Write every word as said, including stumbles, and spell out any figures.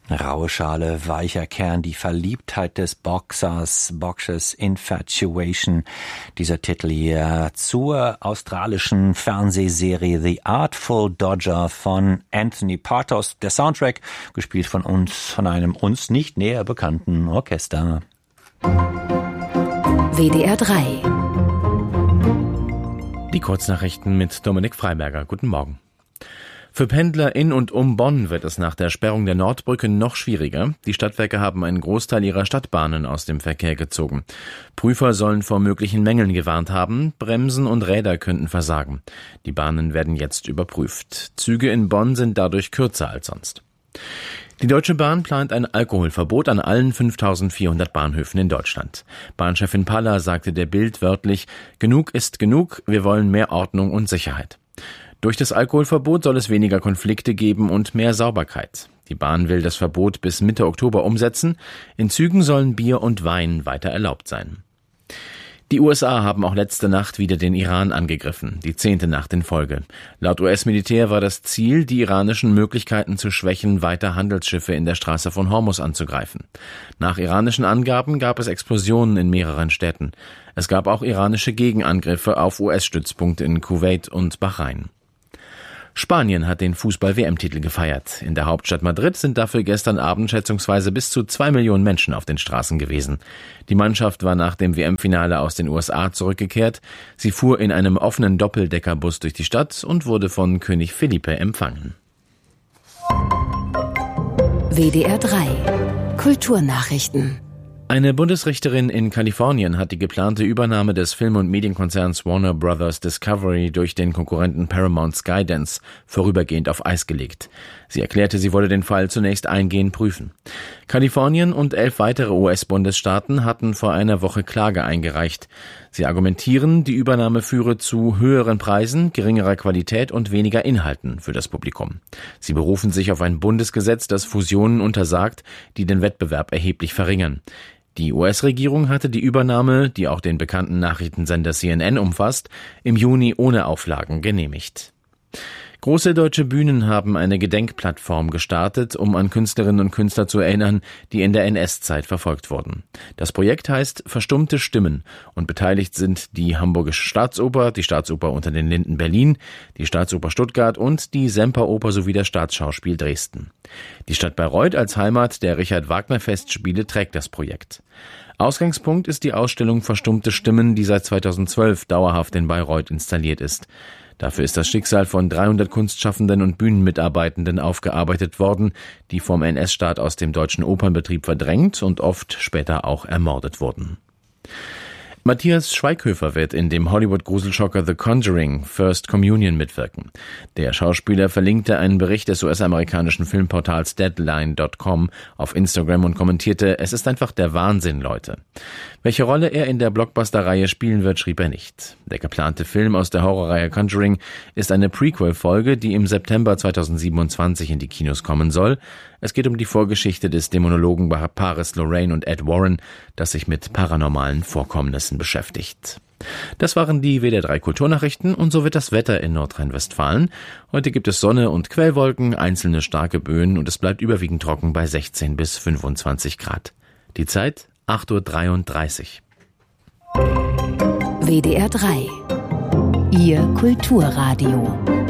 Raue Schale, weicher Kern, die Verliebtheit des Boxers, Boxers Infatuation. Dieser Titel hier zur australischen Fernsehserie The Artful Dodger von Anthony Partos. Der Soundtrack, gespielt von uns, von einem uns nicht näher bekannten Orchester. W D R drei. Die Kurznachrichten mit Dominik Freiberger. Guten Morgen. Für Pendler in und um Bonn wird es nach der Sperrung der Nordbrücke noch schwieriger. Die Stadtwerke haben einen Großteil ihrer Stadtbahnen aus dem Verkehr gezogen. Prüfer sollen vor möglichen Mängeln gewarnt haben. Bremsen und Räder könnten versagen. Die Bahnen werden jetzt überprüft. Züge in Bonn sind dadurch kürzer als sonst. Die Deutsche Bahn plant ein Alkoholverbot an allen fünftausendvierhundert Bahnhöfen in Deutschland. Bahnchefin Paller sagte der Bild wörtlich: Genug ist genug, wir wollen mehr Ordnung und Sicherheit. Durch das Alkoholverbot soll es weniger Konflikte geben und mehr Sauberkeit. Die Bahn will das Verbot bis Mitte Oktober umsetzen. In Zügen sollen Bier und Wein weiter erlaubt sein. Die U S A haben auch letzte Nacht wieder den Iran angegriffen, die zehnte Nacht in Folge. Laut U S-Militär war das Ziel, die iranischen Möglichkeiten zu schwächen, weiter Handelsschiffe in der Straße von Hormuz anzugreifen. Nach iranischen Angaben gab es Explosionen in mehreren Städten. Es gab auch iranische Gegenangriffe auf U S-Stützpunkte in Kuwait und Bahrain. Spanien hat den Fußball-W M-Titel gefeiert. In der Hauptstadt Madrid sind dafür gestern Abend schätzungsweise bis zu zwei Millionen Menschen auf den Straßen gewesen. Die Mannschaft war nach dem W M-Finale aus den U S A zurückgekehrt. Sie fuhr in einem offenen Doppeldeckerbus durch die Stadt und wurde von König Felipe empfangen. W D R drei. Kulturnachrichten. Eine Bundesrichterin in Kalifornien hat die geplante Übernahme des Film- und Medienkonzerns Warner Brothers Discovery durch den Konkurrenten Paramount Skydance vorübergehend auf Eis gelegt. Sie erklärte, sie wolle den Fall zunächst eingehend prüfen. Kalifornien und elf weitere U S-Bundesstaaten hatten vor einer Woche Klage eingereicht. Sie argumentieren, die Übernahme führe zu höheren Preisen, geringerer Qualität und weniger Inhalten für das Publikum. Sie berufen sich auf ein Bundesgesetz, das Fusionen untersagt, die den Wettbewerb erheblich verringern. Die U S-Regierung hatte die Übernahme, die auch den bekannten Nachrichtensender C N N umfasst, im Juni ohne Auflagen genehmigt. Große deutsche Bühnen haben eine Gedenkplattform gestartet, um an Künstlerinnen und Künstler zu erinnern, die in der N S-Zeit verfolgt wurden. Das Projekt heißt Verstummte Stimmen und beteiligt sind die Hamburgische Staatsoper, die Staatsoper Unter den Linden Berlin, die Staatsoper Stuttgart und die Semperoper sowie das Staatsschauspiel Dresden. Die Stadt Bayreuth als Heimat der Richard-Wagner-Festspiele trägt das Projekt. Ausgangspunkt ist die Ausstellung Verstummte Stimmen, die seit zweitausendzwölf dauerhaft in Bayreuth installiert ist. Dafür ist das Schicksal von dreihundert Kunstschaffenden und Bühnenmitarbeitenden aufgearbeitet worden, die vom N S-Staat aus dem deutschen Opernbetrieb verdrängt und oft später auch ermordet wurden. Matthias Schweighöfer wird in dem Hollywood-Gruselschocker The Conjuring First Communion mitwirken. Der Schauspieler verlinkte einen Bericht des U S-amerikanischen Filmportals Deadline Punkt com auf Instagram und kommentierte: Es ist einfach der Wahnsinn, Leute. Welche Rolle er in der Blockbuster-Reihe spielen wird, schrieb er nicht. Der geplante Film aus der Horrorreihe Conjuring ist eine Prequel-Folge, die im September zweitausendsiebenundzwanzig in die Kinos kommen soll. Es geht um die Vorgeschichte des Dämonologen Paares Lorraine und Ed Warren, das sich mit paranormalen Vorkommnissen beschäftigt. Das waren die W D R drei Kulturnachrichten und so wird das Wetter in Nordrhein-Westfalen. Heute gibt es Sonne und Quellwolken, einzelne starke Böen und es bleibt überwiegend trocken bei sechzehn bis fünfundzwanzig Grad. Die Zeit acht Uhr dreiunddreißig. W D R drei. Ihr Kulturradio.